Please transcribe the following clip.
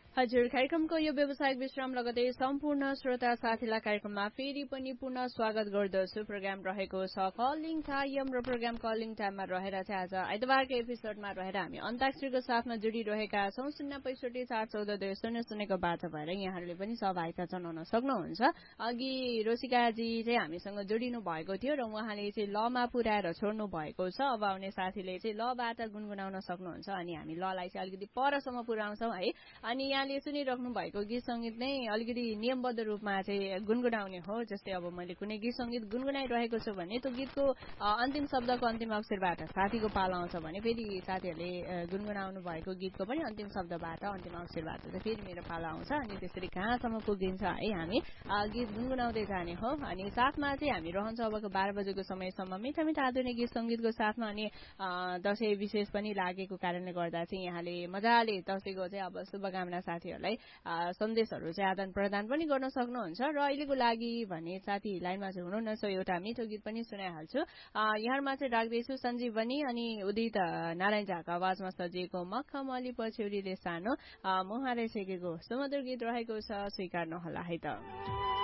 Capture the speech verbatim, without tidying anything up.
हजुर कार्यक्रमको यो व्यवसायिक विश्राम लगतै सम्पूर्ण श्रोता साथीलाई कार्यक्रममा फेरि पनि पुनः स्वागत गर्दछु। प्रोग्राम रहेको छ कलिङ टाइम र प्रोग्राम कलिङ टाइममा रहेर चाहिँ आज आइतबारको एपिसोडमा रहेर हामी अन्ताक्षरीको साथमा जोडिरहेका छौँ। शून्य पैसठी चार चौध दुई शून्य शून्यको बाटो भएर यहाँहरूले पनि सहभागिता जनाउन सक्नुहुन्छ। अघि रोसिकाजी चाहिँ हामीसँग जोडिनु भएको थियो र उहाँले चाहिँ लमा पुर्याएर छोड्नु भएको छ। अब आउने साथीले चाहिँ लबाट गुनगुनाउन सक्नुहुन्छ अनि हामी ललाई चाहिँ अलिकति परसम्म पुर्याउँछौँ है। अनि यहाँले सुनिराख्नु भएको गीत सङ्गीत नै अलिकति नियमबद्ध रूपमा चाहिँ गुनगुनाउने हो। जस्तै अब मैले कुनै गीत सङ्गीत गुनगुनाइरहेको छु भने त्यो गीतको अन्तिम शब्दको अन्तिम अक्षरबाट साथीको पालो आउँछ भने फेरि साथीहरूले गुनगुनाउनु भएको गीतको पनि अन्तिम शब्दबाट अन्तिम अक्षरबाट चाहिँ फेरि मेरो पालो आउँछ। अनि त्यसरी कहाँसम्म पुगिन्छ है हामी गीत गुनगुनाउँदै जाने हो। अनि साथमा चाहिँ हामी रहन्छौँ अबको बाह्र बजेको समयसम्म मिठा मिठा आधुनिक गीत सङ्गीतको साथमा। अनि दसैँ विशेष पनि लागेको कारणले गर्दा चाहिँ यहाँले मजाले दसैँको चाहिँ अब शुभकामना साथीहरूलाई सन्देशहरू चाहिँ आदान प्रदान पनि गर्न सक्नुहुन्छ। र अहिलेको लागि भने साथी लाइनमा चाहिँ हुनुहुन्न, सो एउटा मिठो गीत पनि सुनाइहाल्छु। यहाँमा चाहिँ राख्दैछु सञ्जीवनी अनि उदित नारायण झाको आवाजमा सजिएको मखमली पछ्यौरीले सानो मुहारे छेकेको सुमधुर गीत रहेको छ, स्वीकार नहोला है त।